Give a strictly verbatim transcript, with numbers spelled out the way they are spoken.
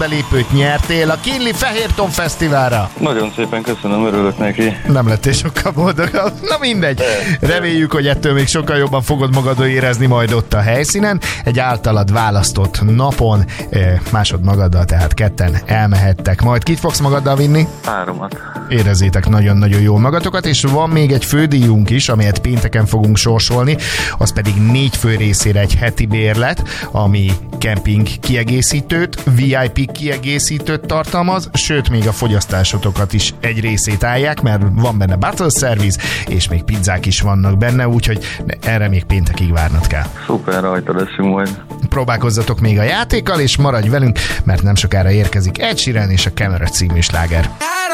belépőt nyertél a Kínli Fehérton Fesztiválra. Nagyon szépen köszönöm, örülök neki. Nem lettél sokkal boldogabb. Na mindegy. Reméljük, hogy ettől még sokkal jobban fogod magad érezni majd ott a helyszínen. Egy általad választott napon másod magaddal, tehát ketten elmehettek. Majd kit fogsz magaddal vinni? Háromat. Érezzétek nagyon-nagyon jól magatokat, és van még egy fődíjunk is, amelyet pénteken fogunk sorsolni, az pedig négy fő részére egy heti bérlet, ami kemping kiegészítőt, vé i pé kiegészítőt tartalmaz, sőt még a fogyasztásotokat is egy részét állják, mert van benne bottle service, és még pizzák is vannak benne, úgyhogy erre még péntekig várnod kell. Szuper, rajta leszünk majd. Próbálkozzatok még a játékkal, és maradj velünk, mert nem sokára érkezik Ed Sheeran és a Camera című sláger.